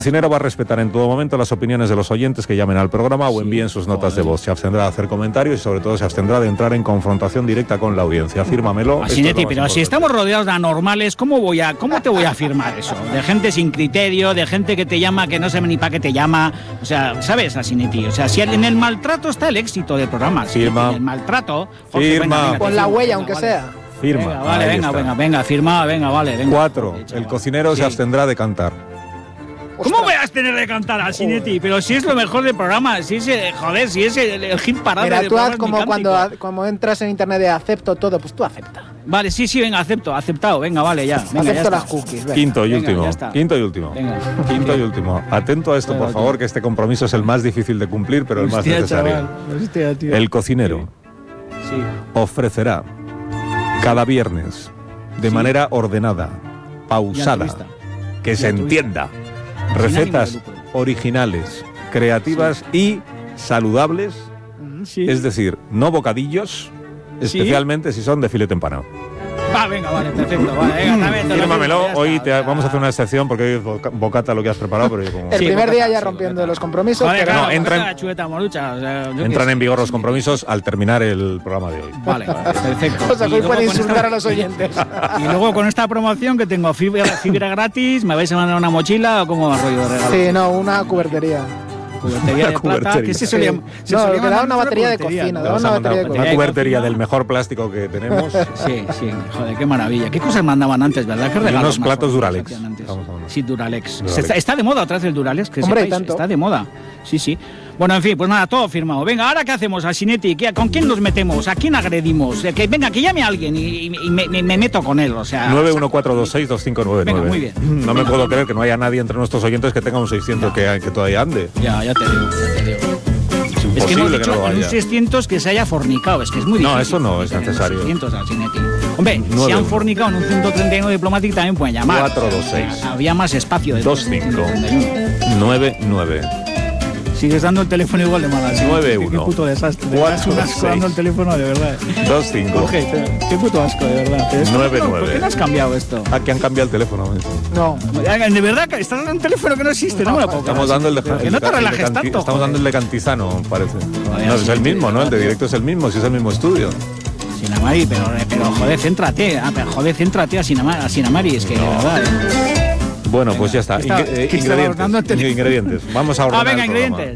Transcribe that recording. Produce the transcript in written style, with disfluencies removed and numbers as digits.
El cocinero va a respetar en todo momento las opiniones de los oyentes que llamen al programa o envíen sus notas de voz. Se abstendrá de hacer comentarios y sobre todo se abstendrá de entrar en confrontación directa con la audiencia. Fírmamelo. Asinetti, pero si estamos rodeados de anormales, ¿cómo te voy a firmar eso? De gente sin criterio, de gente que te llama, que no sabe ni para qué te llama. O sea, ¿sabes, Asinetti? O sea, si en el maltrato está el éxito del programa. Firma. En el maltrato... Jorge, Firma. venga, Con la huella, aunque sea. Firma. Venga, vale, venga, firma, venga, vale. Venga. 4. El cocinero se abstendrá de cantar. ¿Cómo voy a tener de cantar al Asinetti? Pero si es lo mejor del programa, si es el hit parade. Mira, del tú programa haz como cuando entras en internet de acepto todo, pues tú acepta. Vale, sí, venga, aceptado, venga, vale, ya. Venga, acepto ya las está. cookies. Venga. Quinto y Venga, último. ya está. Quinto y último. Venga. Quinto y último. Atento a esto, por favor, que este compromiso es el más difícil de cumplir, pero el más necesario. Chaval. Hostia, tío. El cocinero Sí. ofrecerá cada viernes, de manera ordenada, pausada, altruista. que se altruista. entienda, recetas ánimo de lucro. originales, creativas y saludables, Sí. es decir, no bocadillos, Sí. especialmente si son de filete empanado. Va, venga, vale, perfecto. Vale, venga, también te lo Fírmamelo, digo, ya hoy está, vamos a hacer una excepción porque hoy es bocata lo que has preparado, pero yo como... El Sí, primer día bocata, ya sí, rompiendo bocata. los compromisos, Joder, pero claro, no, entra en- la chuleta morucha, o sea, yo qué Entran sé. en vigor los compromisos al terminar el programa de hoy. Vale, perfecto. o sea, que Y hoy luego puede con insultar esta- a los oyentes. Y luego con esta promoción que tengo fibra gratis, ¿me vais a mandar una mochila o cómo va el rollo de regalo? Sí, no, una cubertería. Cubertería de plata, cubertería. que se Sí. solía... No, que da una batería de cocina, Le da vamos a una mandar batería de una cocina. cubertería del mejor plástico que tenemos. Sí, joder, qué maravilla. ¿Qué cosas mandaban antes, verdad? ¿Qué Y regalos unos más platos bonitos Duralex. hacían antes? Estamos hablando. Sí, Duralex. Duralex. Está de moda otra vez el Duralex, que Hombre, y sepáis, tanto. está de moda. Sí. Bueno, en fin, pues nada, todo firmado. Venga, ¿ahora qué hacemos, Asinetti? ¿Con quién nos metemos? ¿A quién agredimos? Venga, que llame a alguien y me meto con él, o sea... 914262599. Venga, muy bien. No me Venga. puedo creer que no haya nadie entre nuestros oyentes que tenga un 600 que todavía ande. Ya te digo. Es Es que hemos imposible que dicho no lo en un haya. 600 que se haya fornicado, es que es muy difícil. No, eso no es tener necesario. 600 al Asinetti. Hombre, si 9. han fornicado en un 131 Diplomatic también pueden llamar. 426. O sea, había más espacio. De 2599. Sigues dando el teléfono igual de mal. 91. Qué puto desastre. Te 4, das un asco 6. dando el teléfono, de verdad. 25. Jorge, qué puto asco, de verdad. Pero esto, 99. ¿por qué no has cambiado esto? Ah, que han cambiado el teléfono. No. De verdad, que estás dando un teléfono que no existe, no me lo puedo creer. Estamos dando el de Que no te relajes tanto. Estamos dando el de Cantizano, parece. Joder, No, sí, es el mismo, ¿no? El de directo es el mismo, si es el mismo estudio. Sinamari, pero joder, céntrate. Céntrate a Sinamari, es que de verdad. Bueno, pues ya está. ¿Qué estaba ordenando el teléfono? Ingredientes. Vamos a ordenar Venga, el programa. ingredientes.